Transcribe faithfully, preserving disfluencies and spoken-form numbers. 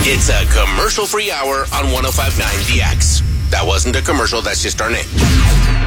It's a commercial-free hour on one oh five point nine The X. That wasn't a commercial, that's just our name.